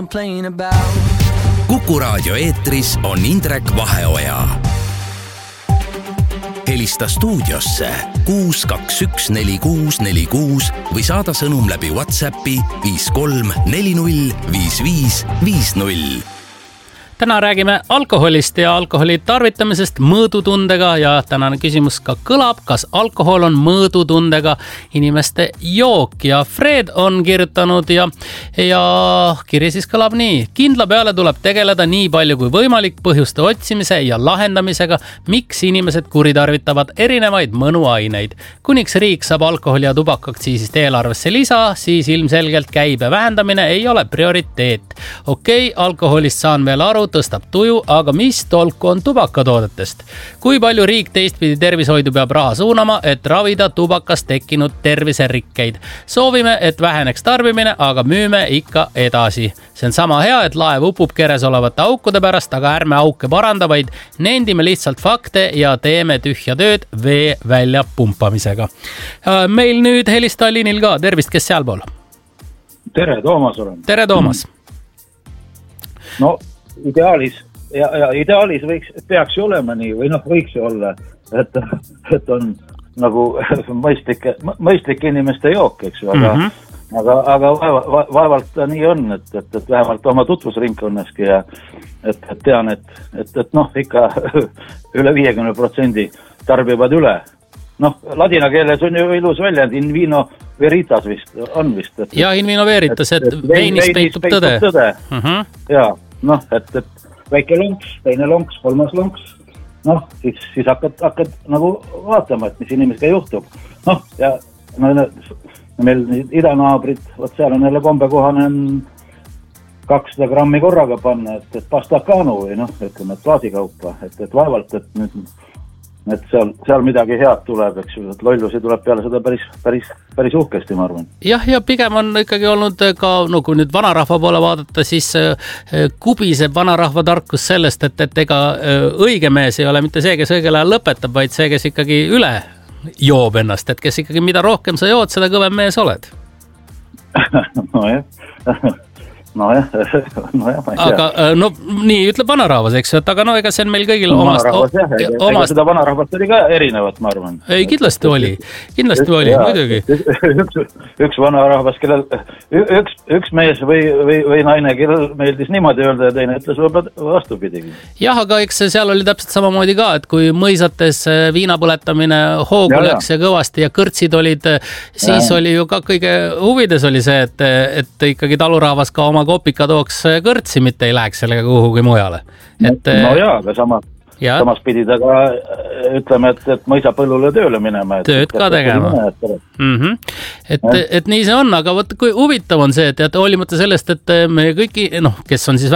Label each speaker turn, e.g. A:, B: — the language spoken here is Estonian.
A: Kuku Raadio eetris on Indrek Vaheoja. Helista stuudiosse 6214646 või saada sõnum läbi WhatsAppi 53405550.
B: Täna räägime alkoholist ja alkoholi tarvitamisest mõõdutundega ja tänane küsimus ka kõlab, kas alkohol on mõõdutundega inimeste jook ja Fred on kirjutanud ja kiri siis kõlab nii. Kindla peale tuleb tegeleda nii palju kui võimalik põhjuste otsimise ja lahendamisega, miks inimesed kuritarvitavad erinevaid mõnuaineid. Kuniks riik saab alkoholi ja tubakaktsiisist eelarvesse lisa, siis ilmselgelt käibe vähendamine ei ole prioriteet. Okei, alkoholist saan veel aru, tõstab tuju, aga mis tolku on tubakatoodetest? Kui palju riik teistpidi tervishoidu peab raha suunama, et ravida tubakas tekkinud terviserikkeid? Soovime, et väheneks tarbimine, aga müüme ikka edasi. See on sama hea, et laev upub keres olevate aukude pärast, aga ärme auke paranda, vaid nendime lihtsalt fakte ja teeme tühja tööd vee välja pumpamisega. Meil nüüd helista liinil ka. Tervist, kes sealpool?
C: Tere, Toomas olen.
B: Tere, Toomas.
C: No, ideaalis peaks ju olema nii, või võiks ju olla, et on nagu mõistlik inimeste jook, eks ju, aga vaevalt nii on, et vähemalt oma tutvusringkonnaski ja et tean, et ikka üle 50% tarbivad üle. Ladina keeles on ju ilus väljend, in vino veritas on vist.
B: Ja in vino veritas, et veinis peitub tõde.
C: Ja, et väike lonks, teine lonks, kolmas lonks, siis hakkad nagu vaatama, et mis inimesega juhtub. Ja meil idanaabrid, seal on jälle kombekohane 200 grammi korraga panna, et pastakaanu või ütleme, et klaasikaupa, et vaevalt, et seal midagi head tuleb, eks ju, et lollusi tuleb peale seda päris uhkesti, ma arvan.
B: Jah, ja pigem on ikkagi olnud ka, kui nüüd vanarahva poole vaadata, siis kubiseb vanarahva tarkus sellest, et ega õige mees ei ole mitte see, kes õigel ajal lõpetab, vaid see, kes ikkagi üle joob ennast, et kes ikkagi mida rohkem sa jood, seda kõvem mees oled.
C: Nojah, ma ei tea.
B: Aga nii ütleb vanarahvas, eks ju, et aga ega see on meil kõigil omast.
C: Seda vanarahvast oli ka erinevat, ma arvan.
B: Ei, kindlasti oli, muidugi.
C: Üks vanarahvas, kellel üks mees või naine, kellel meeldis niimoodi öelda ja teine ütles vastupidigi.
B: Jah, aga eks seal oli täpselt samamoodi ka, et kui mõisates viinapõletamine hoogu läks ja kõvasti ja kõrtsid olid, siis oli ju ka kõige huvides oli see, et ikkagi talurahvas ka oma kopika tooks kõrtsi, mitte ei läheks sellega kuhugi mujale.
C: Aga samas pidi ta ka ütleme, et mõisapõllule tööle minema.
B: Tööd ka tegema. Et nii see on, aga kui huvitav on see, et hoolimata sellest, et me kõiki, kes on siis